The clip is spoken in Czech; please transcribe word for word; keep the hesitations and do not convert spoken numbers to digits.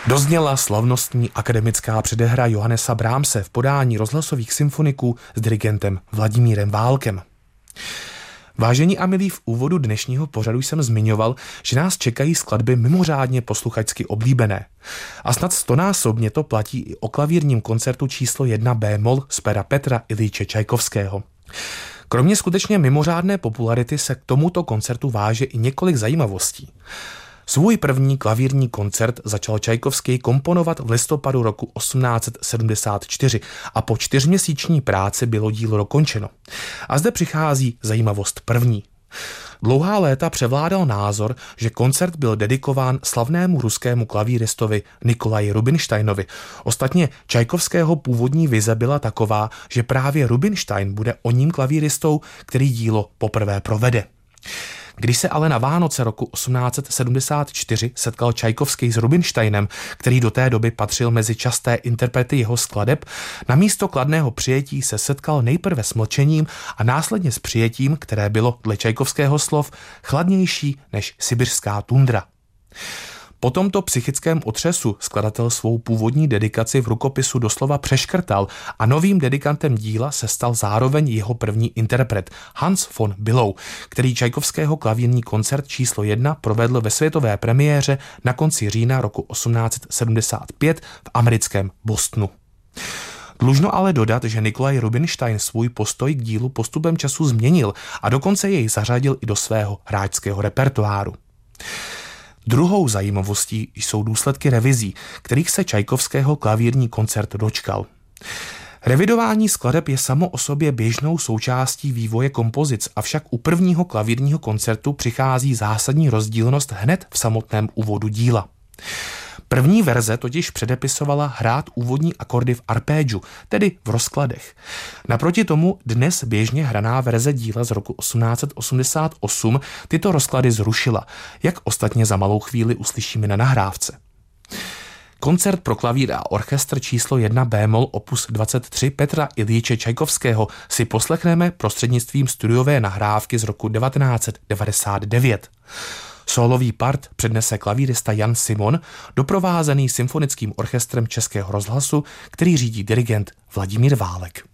Dozněla slavnostní akademická předehra Johannesa Brahmse v podání rozhlasových symfoniků s dirigentem Vladimírem Válkem. Vážení a milí, v úvodu dnešního pořadu jsem zmiňoval, že nás čekají skladby mimořádně posluchačsky oblíbené. A snad stonásobně to platí i o klavírním koncertu číslo jedna bémol z pera Petra Iljiče Čajkovského. Kromě skutečně mimořádné popularity se k tomuto koncertu váže i několik zajímavostí. Svůj první klavírní koncert začal Čajkovský komponovat v listopadu roku osmnáct set sedmdesát čtyři a po čtyřměsíční práci bylo dílo dokončeno. A zde přichází zajímavost první. Dlouhá léta převládal názor, že koncert byl dedikován slavnému ruskému klavíristovi Nikolaji Rubinštajnovi. Ostatně Čajkovského původní vize byla taková, že právě Rubinštajn bude oním klavíristou, který dílo poprvé provede. Když se ale na Vánoce roku osmnáct set sedmdesát čtyři setkal Čajkovský s Rubinštajnem, který do té doby patřil mezi časté interprety jeho skladeb, na místo kladného přijetí se setkal nejprve s mlčením a následně s přijetím, které bylo dle Čajkovského slov chladnější než sibiřská tundra. Po tomto psychickém otřesu skladatel svou původní dedikaci v rukopisu doslova přeškrtal a novým dedikantem díla se stal zároveň jeho první interpret Hans von Bülow, který Čajkovského klavírní koncert číslo jedna provedl ve světové premiéře na konci října roku osmnáct set sedmdesát pět v americkém Bostonu. Dlužno ale dodat, že Nikolaj Rubinštajn svůj postoj k dílu postupem času změnil a dokonce jej zařadil i do svého hráčského repertoáru. Druhou zajímavostí jsou důsledky revizí, kterých se Čajkovského klavírní koncert dočkal. Revidování skladeb je samo o sobě běžnou součástí vývoje kompozic, avšak u prvního klavírního koncertu přichází zásadní rozdílnost hned v samotném úvodu díla. První verze totiž předepisovala hrát úvodní akordy v arpégiu, tedy v rozkladech. Naproti tomu dnes běžně hraná verze díla z roku osmnáct set osmdesát osm tyto rozklady zrušila, jak ostatně za malou chvíli uslyšíme na nahrávce. Koncert pro klavír a orchestr číslo jedna bémol opus dvacet tři Petra Iljiče Čajkovského si poslechneme prostřednictvím studiové nahrávky z roku devatenáct set devadesát devět. Sólový part přednese klavírista Jan Simon, doprovázený symfonickým orchestrem Českého rozhlasu, který řídí dirigent Vladimír Válek.